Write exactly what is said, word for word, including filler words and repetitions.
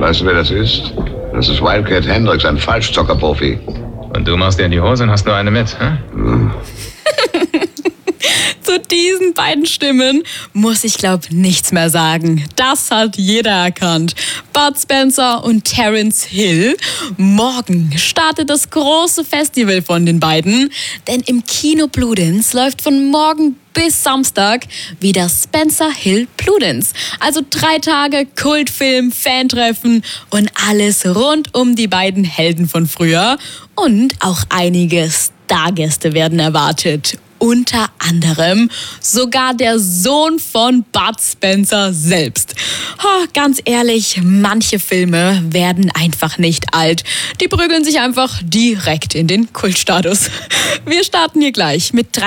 Weißt du, wer das ist? Das ist Wildcat Hendricks, ein Falschzocker-Profi. Und du machst dir in die Hose und hast nur eine mit, hä? Hm. Zu diesen beiden Stimmen muss ich, glaube nichts mehr sagen. Das hat jeder erkannt. Bud Spencer und Terence Hill. Morgen startet das große Festival von den beiden. Denn im Kino Bludenz läuft von morgen bis Samstag wieder Spencer Hill Bludenz. Also drei Tage Kultfilm, Fantreffen und alles rund um die beiden Helden von früher. Und auch einige Stargäste werden erwartet. Unter anderem sogar der Sohn von Bud Spencer selbst. Oh, ganz ehrlich, manche Filme werden einfach nicht alt. Die prügeln sich einfach direkt in den Kultstatus. Wir starten hier gleich mit drei